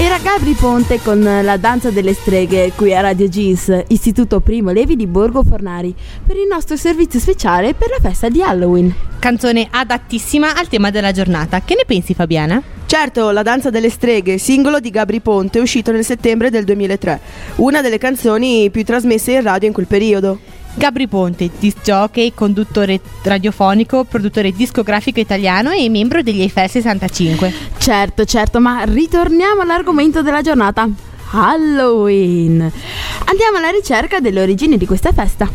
Era Gabry Ponte con La danza delle streghe qui a Radio Jeans, Istituto Primo Levi di Borgo Fornari, per il nostro servizio speciale per la festa di Halloween. Canzone adattissima al tema della giornata. Che ne pensi, Fabiana? Certo, La danza delle streghe, singolo di Gabry Ponte, uscito nel settembre del 2003, una delle canzoni più trasmesse in radio in quel periodo. Gabry Ponte, disc jockey, conduttore radiofonico, produttore discografico italiano e membro degli Eiffel 65. Certo, ma ritorniamo all'argomento della giornata, Halloween. Andiamo alla ricerca delle origini di questa festa.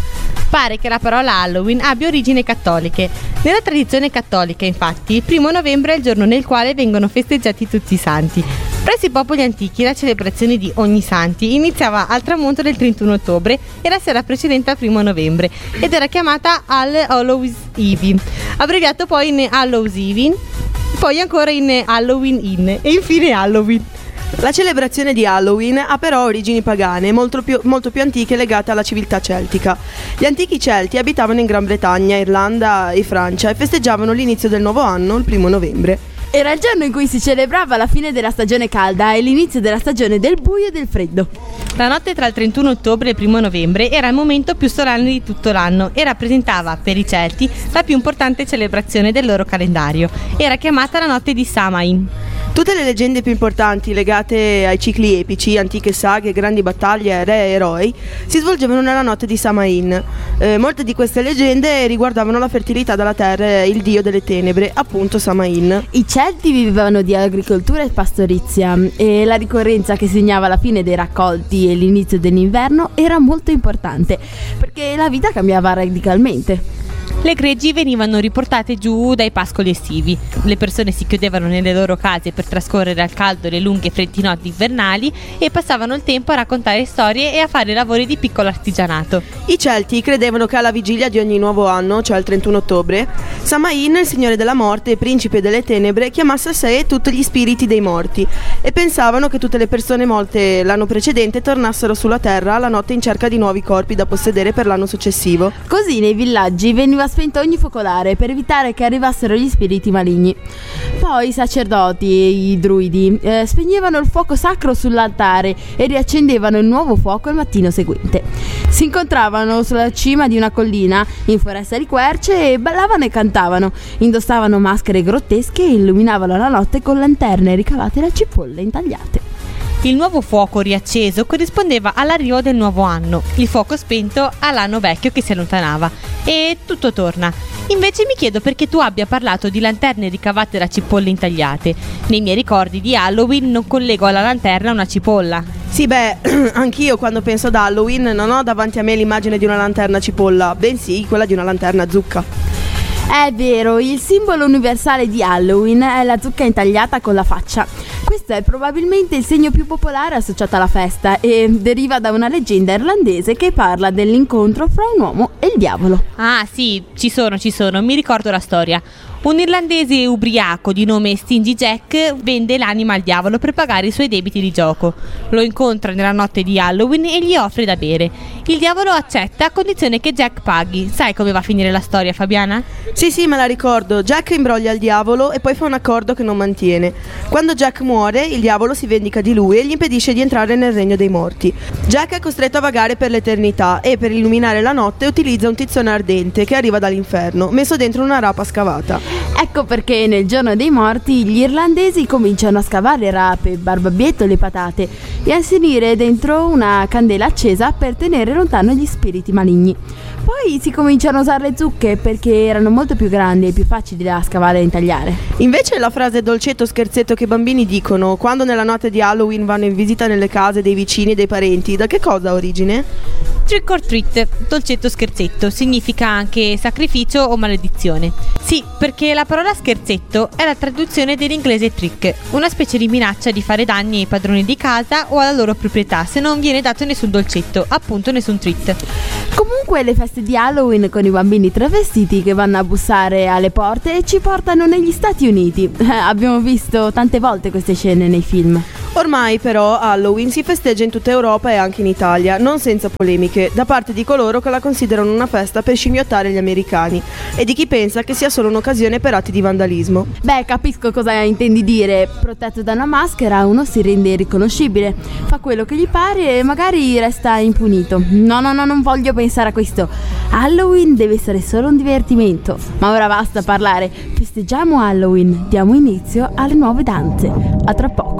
Pare che la parola Halloween abbia origini cattoliche. Nella tradizione cattolica, infatti, il 1 novembre è il giorno nel quale vengono festeggiati tutti i santi. Presso i popoli antichi la celebrazione di Ogni Santi iniziava al tramonto del 31 ottobre e la sera precedente al 1 novembre ed era chiamata All Hallows Eve, abbreviato poi in Hallows Eve, poi ancora in Halloween Inn e infine Halloween. La celebrazione di Halloween ha però origini pagane molto più antiche legate alla civiltà celtica. Gli antichi Celti abitavano in Gran Bretagna, Irlanda e Francia e festeggiavano l'inizio del nuovo anno il 1 novembre. Era il giorno in cui si celebrava la fine della stagione calda e l'inizio della stagione del buio e del freddo. La notte tra il 31 ottobre e il 1 novembre era il momento più solenne di tutto l'anno e rappresentava per i Celti la più importante celebrazione del loro calendario. Era chiamata la notte di Samhain. Tutte le leggende più importanti legate ai cicli epici, antiche saghe, grandi battaglie, re e eroi, si svolgevano nella notte di Samhain. Molte di queste leggende riguardavano la fertilità della terra e il dio delle tenebre, appunto Samain. I Celti vivevano di agricoltura e pastorizia e la ricorrenza che segnava la fine dei raccolti e l'inizio dell'inverno era molto importante perché la vita cambiava radicalmente. Le greggi venivano riportate giù dai pascoli estivi. Le persone si chiudevano nelle loro case per trascorrere al caldo le lunghe e fredde notti invernali e passavano il tempo a raccontare storie e a fare lavori di piccolo artigianato. I Celti credevano che alla vigilia di ogni nuovo anno, cioè il 31 ottobre, Samain, il signore della morte e principe delle tenebre, chiamasse a sé tutti gli spiriti dei morti e pensavano che tutte le persone morte l'anno precedente tornassero sulla terra la notte in cerca di nuovi corpi da possedere per l'anno successivo. Così nei villaggi veniva spento ogni focolare per evitare che arrivassero gli spiriti maligni. Poi i sacerdoti e i druidi spegnevano il fuoco sacro sull'altare e riaccendevano il nuovo fuoco il mattino seguente. Si incontravano sulla cima di una collina in foresta di querce e ballavano e cantavano, indossavano maschere grottesche e illuminavano la notte con lanterne ricavate da cipolle intagliate. Il nuovo fuoco riacceso corrispondeva all'arrivo del nuovo anno, il fuoco spento all'anno vecchio che si allontanava e tutto torna. Invece mi chiedo perché tu abbia parlato di lanterne ricavate da cipolle intagliate. Nei miei ricordi di Halloween non collego alla lanterna una cipolla. Sì, anch'io quando penso ad Halloween non ho davanti a me l'immagine di una lanterna cipolla, bensì quella di una lanterna zucca. È vero, il simbolo universale di Halloween è la zucca intagliata con la faccia. Questo è probabilmente il segno più popolare associato alla festa e deriva da una leggenda irlandese che parla dell'incontro fra un uomo e il diavolo. Ah sì, ci sono, mi ricordo la storia. Un irlandese ubriaco di nome Stingy Jack vende l'anima al diavolo per pagare i suoi debiti di gioco. Lo incontra nella notte di Halloween e gli offre da bere. Il diavolo accetta a condizione che Jack paghi. Sai come va a finire la storia, Fabiana? Sì, me la ricordo. Jack imbroglia il diavolo e poi fa un accordo che non mantiene. Quando Jack muore, il diavolo si vendica di lui e gli impedisce di entrare nel regno dei morti. Jack è costretto a vagare per l'eternità e per illuminare la notte utilizza un tizzone ardente che arriva dall'inferno, messo dentro una rapa scavata. Ecco perché nel giorno dei morti gli irlandesi cominciano a scavare rape, barbabietole e patate e a inserire dentro una candela accesa per tenere lontano gli spiriti maligni. Poi si cominciano a usare le zucche perché erano molto più grandi e più facili da scavare e intagliare. Invece la frase dolcetto scherzetto che i bambini dicono quando nella notte di Halloween vanno in visita nelle case dei vicini e dei parenti, da che cosa ha origine? Trick or treat, dolcetto scherzetto, significa anche sacrificio o maledizione. Sì, perché la parola scherzetto è la traduzione dell'inglese trick, una specie di minaccia di fare danni ai padroni di casa o alla loro proprietà se non viene dato nessun dolcetto, appunto nessun treat. Comunque le feste di Halloween con i bambini travestiti che vanno a bussare alle porte ci portano negli Stati Uniti. Abbiamo visto tante volte queste scene nei film. Ormai però Halloween si festeggia in tutta Europa e anche in Italia, non senza polemiche, da parte di coloro che la considerano una festa per scimmiottare gli americani e di chi pensa che sia solo un'occasione per atti di vandalismo. Beh, capisco cosa intendi dire. Protetto da una maschera uno si rende irriconoscibile, fa quello che gli pare e magari resta impunito. No, non voglio pensare a questo. Halloween deve essere solo un divertimento. Ma ora basta parlare, festeggiamo Halloween, diamo inizio alle nuove danze. A tra poco.